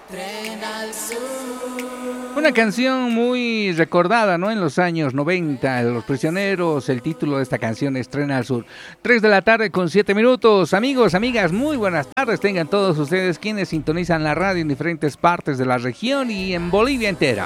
Tren al sur. Una canción muy recordada, ¿no? En los años 90, Los Prisioneros, el título de esta canción es Tren al Sur. 3 de la tarde con 7 minutos. Amigos, amigas, muy buenas tardes. Tengan todos ustedes quienes sintonizan la radio en diferentes partes de la región y en Bolivia entera.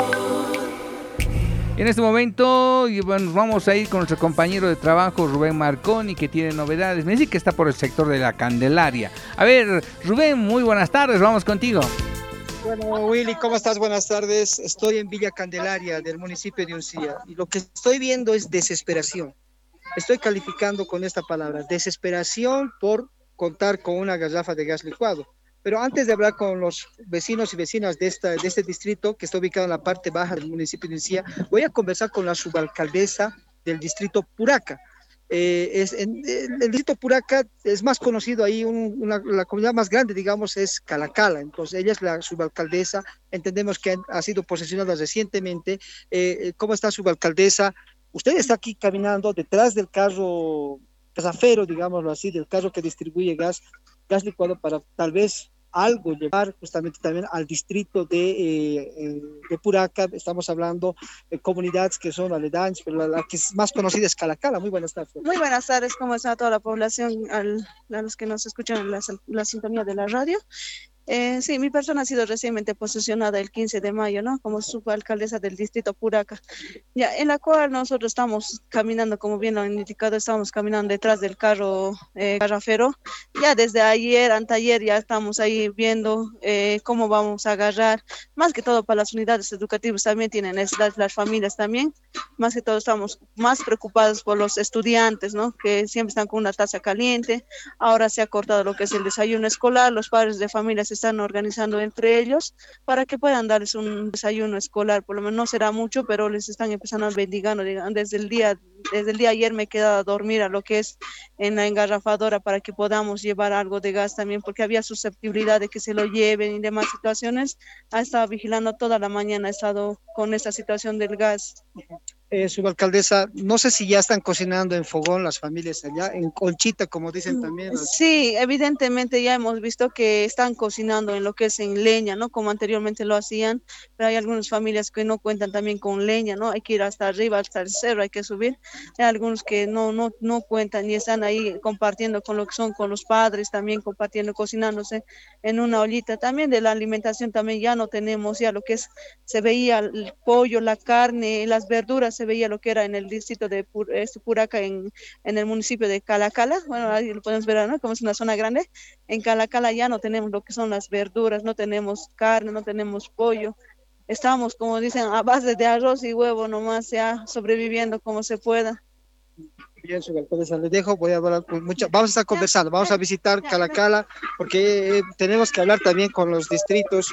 En este momento nos vamos a ir con nuestro compañero de trabajo, Rubén Marconi, que tiene novedades. Me dice que está por el sector de la Candelaria. A ver, Rubén, muy buenas tardes, vamos contigo. Bueno, Willy, ¿cómo estás? Buenas tardes. Estoy en Villa Candelaria, del municipio de Uncía, y lo que estoy viendo es desesperación. Estoy calificando con esta palabra, desesperación por contar con una garrafa de gas licuado. Pero antes de hablar con los vecinos y vecinas de este distrito, que está ubicado en la parte baja del municipio de Uncía, voy a conversar con la subalcaldesa del distrito Puraca. El distrito Puraca es más conocido ahí, la comunidad más grande, digamos, es Calacala. Entonces, ella es la subalcaldesa, entendemos que ha sido posesionada recientemente. ¿Cómo está, subalcaldesa? Usted está aquí caminando detrás del carro gasafero, digámoslo así, del carro que distribuye gas licuado para tal vez algo llevar justamente también al distrito de Puraca. Estamos hablando de comunidades que son aledañas, pero la que es más conocida es Calacala. Muy buenas tardes. Muy buenas tardes, ¿cómo está toda la población, a los que nos escuchan en la sintonía de la radio? Sí, mi persona ha sido recientemente posesionada el 15 de mayo, ¿no? Como subalcaldesa del distrito Puraca, ya, en la cual nosotros estamos caminando, como bien lo han indicado, estamos caminando detrás del carro garrafero. Ya desde ayer, anteayer, ya estamos ahí viendo cómo vamos a agarrar, más que todo para las unidades educativas también tienen necesidades, las familias también, más que todo estamos más preocupados por los estudiantes, ¿no? Que siempre están con una taza caliente. Ahora se ha cortado lo que es el desayuno escolar, los padres de familia se están organizando entre ellos para que puedan darles un desayuno escolar, por lo menos no será mucho, pero les están empezando a bendigar. Desde el día ayer me he quedado a dormir a lo que es en la engarrafadora para que podamos llevar algo de gas también, porque había susceptibilidad de que se lo lleven y demás situaciones. Ha estado vigilando toda la mañana, ha estado con esta situación del gas. Subalcaldesa, no sé si ya están cocinando en fogón las familias allá, en conchita, como dicen también. Sí, evidentemente ya hemos visto que están cocinando en lo que es en leña, ¿no? Como anteriormente lo hacían, pero hay algunas familias que no cuentan también con leña, ¿no? Hay que ir hasta arriba, hasta el cerro, hay que subir. Hay algunos que no cuentan y están ahí compartiendo con lo que son con los padres, también compartiendo, cocinándose en una ollita. También de la alimentación también ya no tenemos, ya lo que es, se veía el pollo, la carne, las verduras, se veía lo que era en el distrito de Puraca, en el municipio de Calacala. Bueno, ahí lo podemos ver, ¿no? Como es una zona grande, en Calacala ya no tenemos lo que son las verduras, no tenemos carne, no tenemos pollo. Estamos, como dicen, a base de arroz y huevo nomás, ya sobreviviendo como se pueda. Bien, subalcaldesa, les dejo, voy a hablar con vamos a estar conversando, vamos a visitar Calacala, porque tenemos que hablar también con los distritos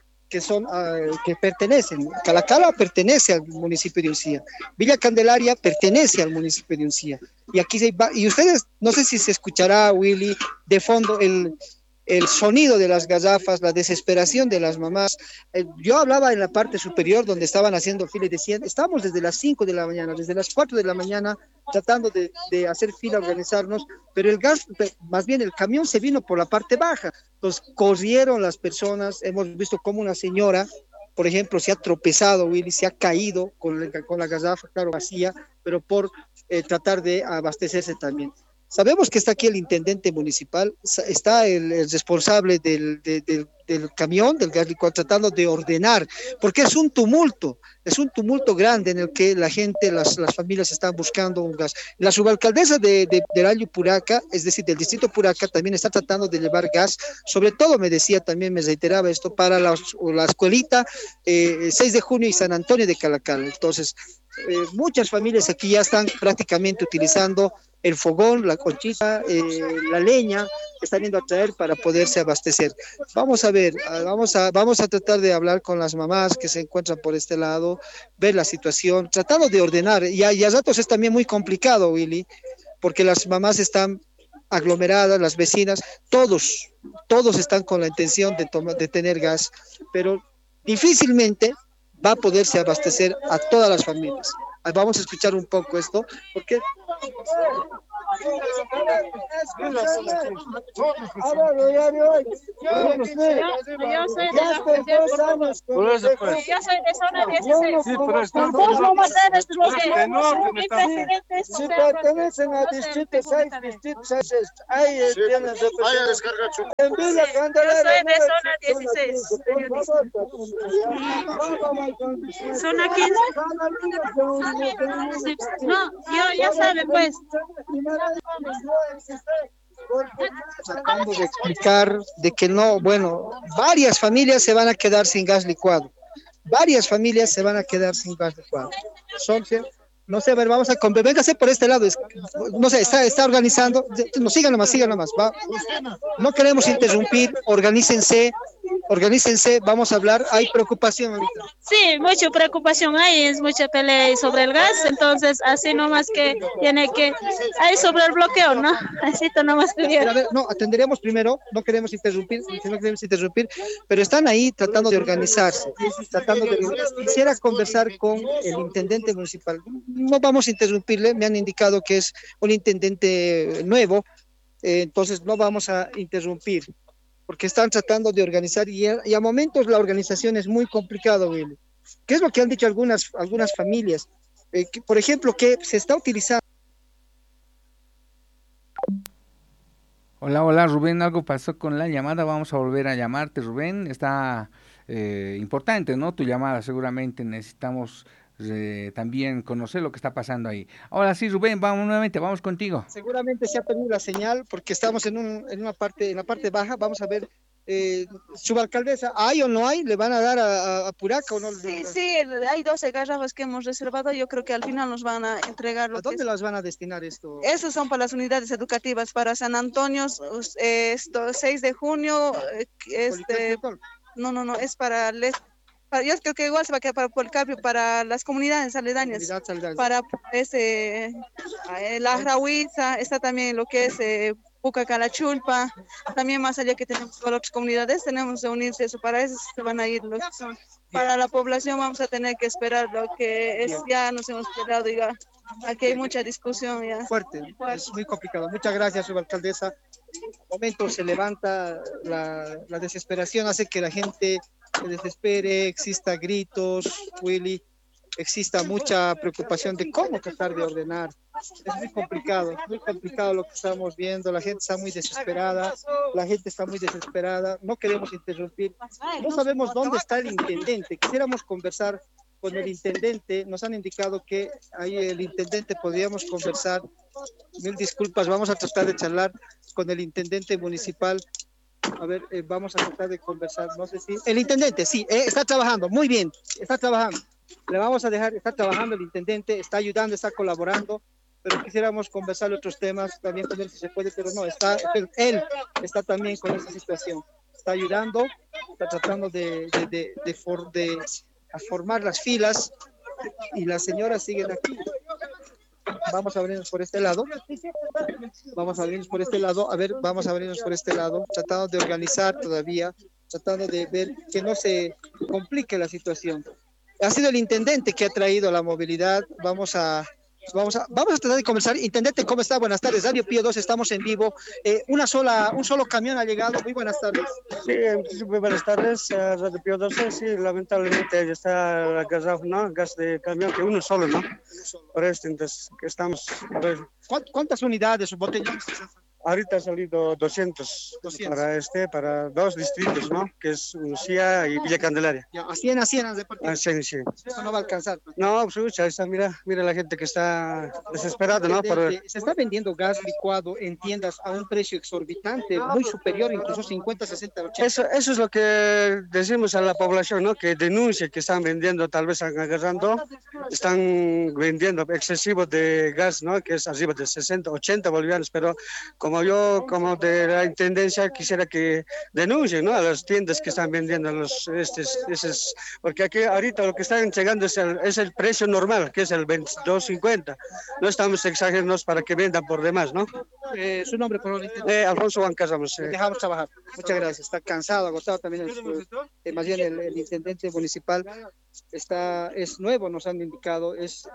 que pertenecen. Calacala pertenece al municipio de Uncía, Villa Candelaria pertenece al municipio de Uncía, y ustedes, no sé si se escuchará, Willy, de fondo el sonido de las garrafas, la desesperación de las mamás. Yo hablaba en la parte superior donde estaban haciendo fila y decían, estamos desde las 5 de la mañana, desde las 4 de la mañana tratando de hacer fila, organizarnos, pero más bien el camión se vino por la parte baja, entonces corrieron las personas. Hemos visto cómo una señora, por ejemplo, se ha tropezado, Willy, se ha caído con la garrafa, claro, vacía, pero por tratar de abastecerse también. Sabemos que está aquí el intendente municipal, está el responsable del camión, del gas licuado, tratando de ordenar, porque es un tumulto grande en el que la gente, las familias están buscando un gas. La subalcaldesa del Ayllu Puraca, es decir, del distrito Puraca, también está tratando de llevar gas, sobre todo me decía, también me reiteraba esto, para la escuelita 6 de junio y San Antonio de Calacala. Entonces, muchas familias aquí ya están prácticamente utilizando el fogón, la conchita, la leña, están yendo a traer para poderse abastecer. Vamos a ver, vamos a tratar de hablar con las mamás que se encuentran por este lado, ver la situación, tratando de ordenar, y a ratos es también muy complicado, Willy, porque las mamás están aglomeradas, las vecinas, todos están con la intención de tener gas, pero difícilmente va a poderse abastecer a todas las familias. Vamos a escuchar un poco esto, porque Yo soy de la Yo soy de zona 16. Sí, pero están Vos no ustedes los que mi estamos. presidente es Si pertenecen a distrito 6, distrito 6, ahí tienen representación. En Villa Yo Candelaria. soy de zona 16. Zona 15. No, yo ya saben pues. Tratando de explicar de que no, bueno, varias familias se van a quedar sin gas licuado. Varias familias se van a quedar sin gas licuado. Son, no sé, a ver, vamos a véngase por este lado. No sé, está organizando. No, sigan nomás, va. No queremos interrumpir, organícense, vamos a hablar. Hay preocupación ahorita. Sí, mucha preocupación hay, es mucha pelea sobre el gas, entonces así nomás que tiene que, hay sobre el bloqueo, ¿no? Así nomás A ver, no, atenderemos primero, no queremos interrumpir, pero están ahí tratando de organizarse, quisiera conversar con el intendente municipal. No vamos a interrumpirle, me han indicado que es un intendente nuevo, entonces no vamos a interrumpir, porque están tratando de organizar y a momentos la organización es muy complicado, Willy. ¿Qué es lo que han dicho algunas familias? Por ejemplo, que se está utilizando. Hola, Rubén, algo pasó con la llamada, vamos a volver a llamarte, Rubén, está importante, ¿no? Tu llamada, seguramente necesitamos también conocer lo que está pasando ahí. Ahora sí, Rubén, vamos contigo. Seguramente se ha perdido la señal porque estamos en la parte baja, vamos a ver. Subalcaldesa, ¿hay o no hay? ¿Le van a dar a Puraca o no? Sí, hay 12 garrafas que hemos reservado, yo creo que al final nos van a entregar. ¿A dónde las van a destinar esto? Estos son para las unidades educativas, para San Antonio, 6 de junio, no, es para yo creo que igual se va a quedar para Policarpio, para las comunidades aledañas, para la Rahuiza, está también lo que es Pucacalachulpa, también más allá que tenemos para otras comunidades, tenemos que unirse eso, para eso se van a ir los que son. Para la población vamos a tener que esperar lo que es, ya nos hemos quedado, diga, aquí hay mucha discusión ya. Fuerte, es muy complicado. Muchas gracias, subalcaldesa. En un momento se levanta la desesperación, hace que la gente se desespere, exista gritos, Willy, exista mucha preocupación de cómo tratar de ordenar. Es muy complicado lo que estamos viendo, la gente está muy desesperada, no queremos interrumpir, no sabemos dónde está el intendente, quisiéramos conversar con el intendente, nos han indicado que ahí el intendente podríamos conversar, mil disculpas, vamos a tratar de charlar con el intendente municipal. A ver, vamos a tratar de conversar, no sé si... El intendente, sí, está trabajando, muy bien, está trabajando. Le vamos a dejar, está trabajando el intendente, está ayudando, está colaborando, pero quisiéramos conversar otros temas también con él si se puede, pero no, él está también con esa situación. Está ayudando, está tratando de formar las filas y las señoras siguen aquí. Vamos a abrirnos por este lado, tratando de organizar todavía, tratando de ver que no se complique la situación. Ha sido el intendente que ha traído la movilidad, vamos a tratar de conversar. Intendente, ¿cómo está? Buenas tardes, Radio Pío 2, estamos en vivo. Un solo camión ha llegado, muy buenas tardes. Sí, muy buenas tardes, Radio Pío 12, sí, lamentablemente ya está agarrado, ¿no? Gas de camión, que uno solo, ¿no? Por esto, entonces, que estamos, a ver. ¿Cuántas unidades o botellones? Ahorita ha salido 200 para dos distritos, ¿no? Que es Lucía y Villa Candelaria. Ya, a 100 de partido. Sí. Eso no va a alcanzar. No, mira la gente que está desesperada, ¿no? Se está vendiendo gas licuado en tiendas a un precio exorbitante, muy superior, incluso 50, 60, 80. Eso es lo que decimos a la población, ¿no? Que denuncie que están vendiendo, tal vez están vendiendo excesivo de gas, ¿no? Que es arriba de 60, 80 bolivianos, pero como de la intendencia quisiera que denuncien, ¿no? A las tiendas que están vendiendo porque aquí ahorita lo que están entregando es el precio normal, que es el 22.50. No estamos exagerando para que vendan por demás, ¿no? Su nombre, por favor. Alfonso Juan Casamos. Dejamos trabajar. Muchas gracias. Está cansado, agotado también. Más bien el intendente municipal. es nuevo, nos han indicado,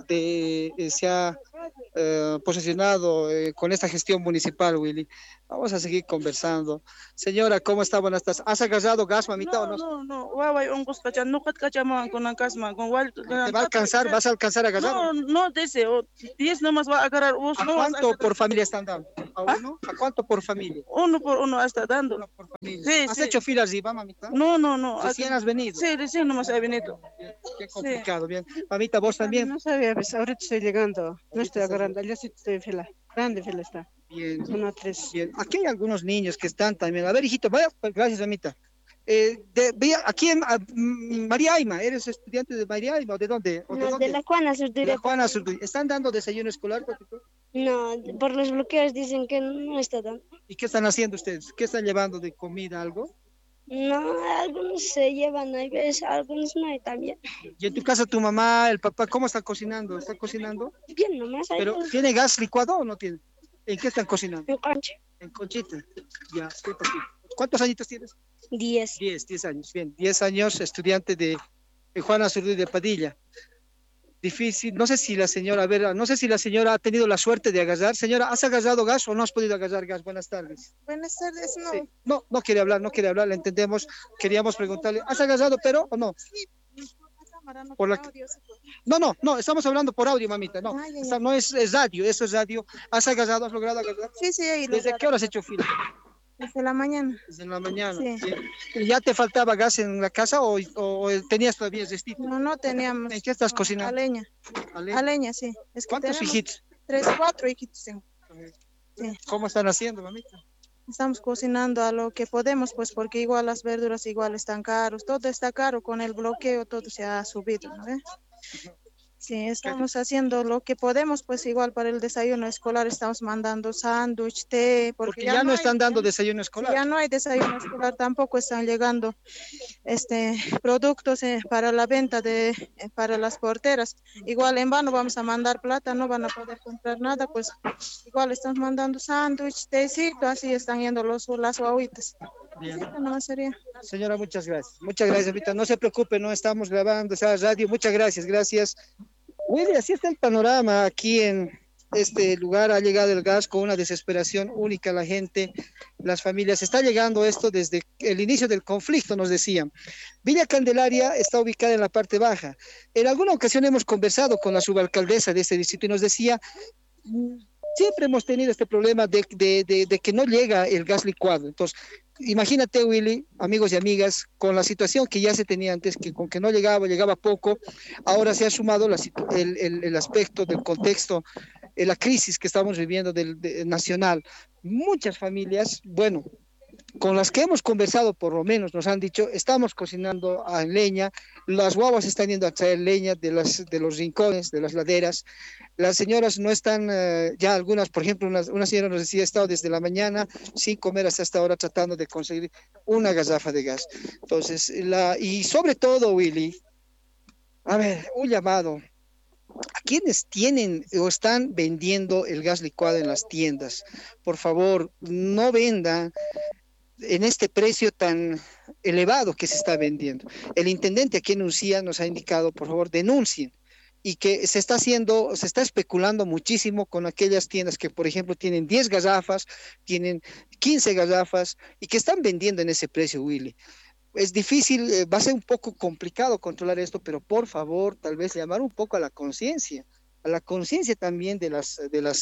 se ha posesionado con esta gestión municipal, Willy. Vamos a seguir conversando. Señora, ¿cómo está? Buenas tardes. ¿Has agarrado gas, mamita, o no? No. Guaway, ongos cachan, no cachama con la casma, con Walt. ¿Te va a alcanzar? ¿Vas a alcanzar a agarrar? No, dice, 10 nomás va a agarrar. ¿A cuánto por familia están dando? ¿A uno? ¿A cuánto por familia? Uno por uno está dando. Uno por familia. Sí, ¿Has sí. hecho fila arriba, mamita? No. ¿Recién has venido? Sí, recién nomás he venido. Qué complicado, bien. Mamita, ¿vos también? No sabía, pues ahorita estoy llegando, no estoy agarrando, yo sí estoy en fila, grande fila está, Bien. son a 3. Bien, aquí hay algunos niños que están también. A ver, hijito, vaya, gracias, amita. Aquí María Aima, ¿eres estudiante de María Aima o de dónde? ¿O de No, dónde? de la Juana De Surturi. la Juana Azurduy. ¿Están dando desayuno escolar? No, por los bloqueos dicen que no está dando. ¿Y qué están haciendo ustedes? ¿Qué están llevando de comida, algo? No, algunos se llevan, hay veces, algunos no hay también. ¿Y en tu casa tu mamá, el papá, cómo están cocinando? ¿Están cocinando? Bien, nomás hay ¿Pero dos tiene gas licuado o no tiene? ¿En qué están cocinando? en concha. En conchita. Ya, ¿cuántos añitos tienes? 10. 10 años, bien, 10 años, estudiante de Juana Azurduy de Padilla. Difícil, no sé si la señora, a ver, no sé si la señora ha tenido la suerte de agarrar. Señora, ¿has agarrado gas o no has podido agarrar gas? Buenas tardes. Buenas tardes, no. Sí. No quiere hablar, le entendemos. Queríamos preguntarle, ¿has agarrado pero o no? Sí, por cámara, no Por la- audio, sí, pues. No, estamos hablando por audio, mamita, no. Ah, ya. Esta no es radio, eso es radio. ¿Has agarrado, has logrado agarrar? Sí, ahí lo ¿Desde agarro. qué hora has hecho fila? Desde la mañana. Desde la mañana. Sí. Bien. ¿Y ya te faltaba gas en la casa o tenías todavía restito? No teníamos. ¿En qué estás cocinando? A leña. Ale. A leña, sí. Es que ¿Cuántos tenemos hijitos? 3, 4 hijitos tengo. Sí. ¿Cómo están haciendo, mamita? Estamos cocinando a lo que podemos, pues porque igual las verduras igual están caros. Todo está caro con el bloqueo, todo se ha subido, ¿no ve? Sí, estamos haciendo lo que podemos, pues igual para el desayuno escolar estamos mandando sándwich, té, Porque ya no hay- están dando desayuno Sí, escolar. ya no hay desayuno escolar, tampoco están llegando productos para la venta para las porteras. Igual en vano vamos a mandar plata, no van a poder comprar nada, pues igual estamos mandando sándwich, tecito, así están yendo las guaguitas. Bien. Eso nomás sería. Señora, muchas gracias. Muchas gracias, Vita. No se preocupe, no estamos grabando esa radio. Muchas gracias, gracias. Willy, así está el panorama aquí en este lugar. Ha llegado el gas con una desesperación única la gente, las familias. Está llegando esto desde el inicio del conflicto, nos decían. Villa Candelaria está ubicada en la parte baja. En alguna ocasión hemos conversado con la subalcaldesa de este distrito y nos decía, siempre hemos tenido este problema de que no llega el gas licuado. Entonces, imagínate, Willy, amigos y amigas, con la situación que ya se tenía antes, que con que no llegaba poco, ahora se ha sumado el aspecto del contexto, la crisis que estamos viviendo nacional. Muchas familias, bueno, con las que hemos conversado por lo menos nos han dicho, estamos cocinando en leña, las guaguas están yendo a traer leña de los rincones, de las laderas, las señoras no están, ya algunas, por ejemplo, una señora nos decía, he estado desde la mañana sin comer hasta esta hora tratando de conseguir una garrafa de gas. Entonces, y sobre todo, Willy, a ver, un llamado a quienes tienen o están vendiendo el gas licuado en las tiendas. Por favor, no vendan en este precio tan elevado que se está vendiendo. El intendente aquí en Uncía nos ha indicado, por favor, denuncien, y que se está especulando muchísimo con aquellas tiendas que, por ejemplo, tienen 10 garrafas, tienen 15 garrafas y que están vendiendo en ese precio, Willy. Es difícil, va a ser un poco complicado controlar esto, pero por favor, tal vez llamar un poco a la conciencia también de las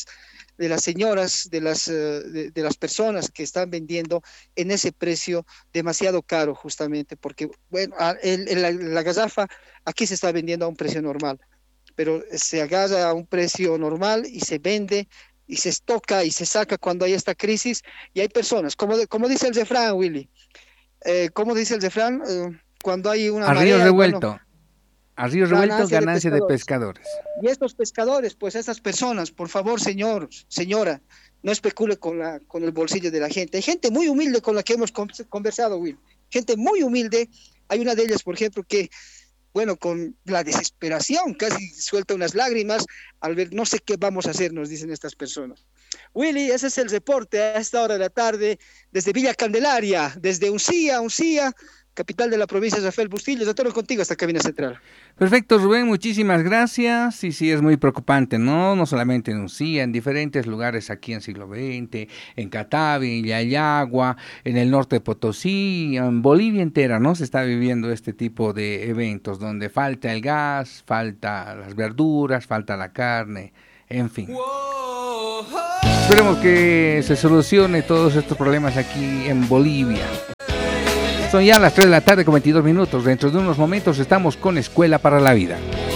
señoras, de las personas que están vendiendo en ese precio demasiado caro, justamente, porque, bueno, la garrafa aquí se está vendiendo a un precio normal, pero se agarra a un precio normal y se vende y se estoca y se saca cuando hay esta crisis, y hay personas, como dice el refrán, Willy, ¿cómo dice el refrán? Cuando hay una a marea, río revuelto, bueno, a río revuelto, ganancia de pescadores. Y estos pescadores, pues esas personas, por favor, señora, no especule con el bolsillo de la gente. Hay gente muy humilde con la que hemos conversado, Will. Gente muy humilde. Hay una de ellas, por ejemplo, que, bueno, con la desesperación, casi suelta unas lágrimas al ver, no sé qué vamos a hacer, nos dicen estas personas. Willy, ese es el reporte a esta hora de la tarde, desde Villa Candelaria, desde Uncía, capital de la provincia, Rafael Bustillos. Doctor, contigo hasta cabina central. Perfecto, Rubén, muchísimas gracias. Y sí, es muy preocupante, ¿no? No solamente en Uncía, en diferentes lugares aquí en Siglo XX, en Catavi, en Yayagua, en el norte de Potosí, en Bolivia entera, ¿no? Se está viviendo este tipo de eventos donde falta el gas, falta las verduras, falta la carne, en fin. Esperemos que se solucione todos estos problemas aquí en Bolivia. Son ya las 3 de la tarde con 22 minutos. Dentro de unos momentos estamos con Escuela para la Vida.